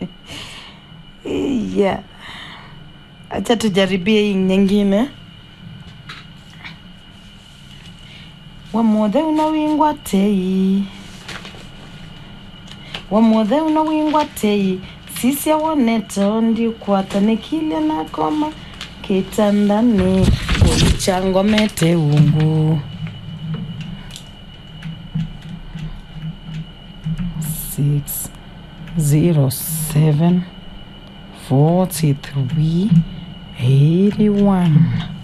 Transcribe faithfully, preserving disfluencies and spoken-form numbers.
Yeah. Acha tujaribie hii nyingine. Wamwothe unawingwa tei. Wamwothe unawingwa tei. Sisi awoneto ndi kwata nikile na koma kitandani kulichango mete ungu. Six zero seven forty three eighty one.